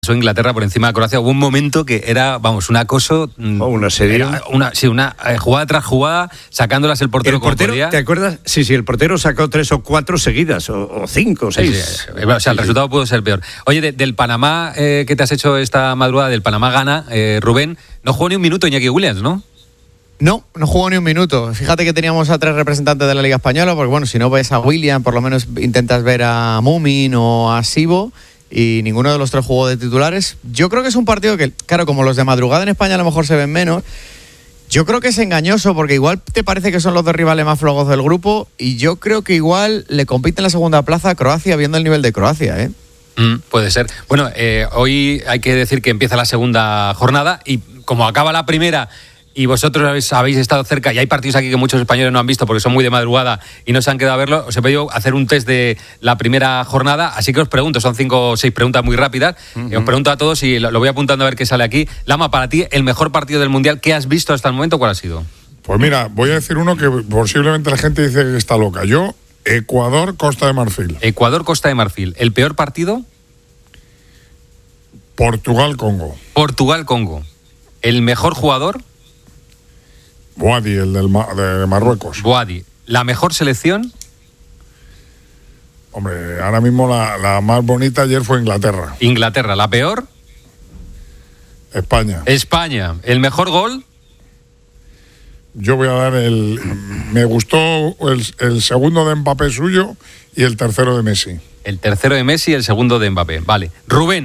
Inglaterra por encima de Croacia. Hubo un momento que era, vamos, un acoso. ¿Una serie? Una jugada tras jugada, sacándolas el portero. ¿Te acuerdas? Sí, el portero sacó 3 o 4 seguidas, o 5 o 6. Sí. O sea, el resultado pudo ser peor. Oye, del Panamá que te has hecho esta madrugada, del Panamá-Ghana, Rubén, no jugó ni un minuto Iñaki Williams, ¿no? No jugó ni un minuto. Fíjate que teníamos a 3 representantes de la Liga Española, porque bueno, si no ves a William, por lo menos intentas ver a Mumin o a Sibo, y ninguno de los 3 jugó de titulares. Yo creo que es un partido que, claro, como los de madrugada en España a lo mejor se ven menos, yo creo que es engañoso, porque igual te parece que son los 2 rivales más flojos del grupo, y yo creo que igual le compite en la segunda plaza a Croacia, viendo el nivel de Croacia, ¿eh? Puede ser. Bueno, hoy hay que decir que empieza la segunda jornada, y como acaba la primera y vosotros habéis estado cerca, y hay partidos aquí que muchos españoles no han visto porque son muy de madrugada y no se han quedado a verlo, os he pedido hacer un test de la primera jornada, así que os pregunto, son 5 o 6 preguntas muy rápidas, os pregunto a todos y lo voy apuntando a ver qué sale aquí. Lama, para ti, el mejor partido del Mundial que has visto hasta el momento, ¿cuál ha sido? Pues mira, voy a decir uno que posiblemente la gente dice que está loca. Yo, Ecuador-Costa de Marfil. Ecuador-Costa de Marfil. ¿El peor partido? Portugal-Congo. Portugal-Congo. ¿El mejor jugador? Boadi, el de Marruecos. Boadi. ¿La mejor selección? Hombre, ahora mismo la más bonita ayer fue Inglaterra. Inglaterra. ¿La peor? España. España. ¿El mejor gol? Yo voy a dar me gustó el segundo de Mbappé suyo y el tercero de Messi. El tercero de Messi y el segundo de Mbappé. Vale. Rubén.